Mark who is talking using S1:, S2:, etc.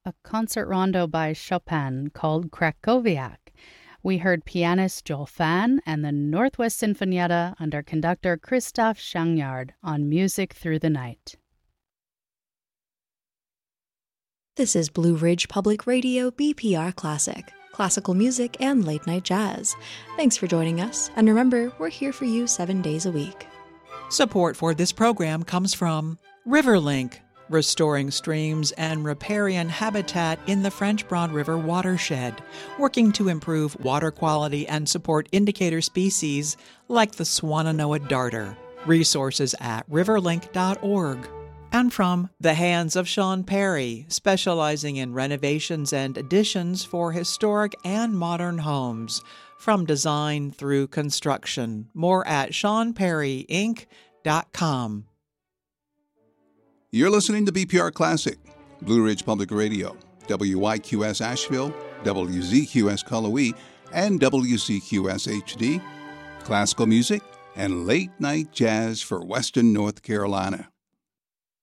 S1: a concert rondo by Chopin called Krakowiak. We heard pianist Joel Fan and the Northwest Sinfonietta under conductor Christoph Shangyard on Music Through the Night.
S2: This is Blue Ridge Public Radio BPR Classic, classical music and late night jazz. Thanks for joining us, and remember, we're here for you 7 days a week.
S3: Support for this program comes from Riverlink, restoring streams and riparian habitat in the French Broad River watershed, working to improve water quality and support indicator species like the Swannanoa darter. Resources at riverlink.org. And from The Hands of Sean Perry, specializing in renovations and additions for historic and modern homes, from design through construction. More at SeanPerryInc.com.
S4: You're listening to BPR Classic, Blue Ridge Public Radio, WYQS Asheville, WZQS Cullowhee, and WCQS HD, classical music and late-night jazz for Western North Carolina.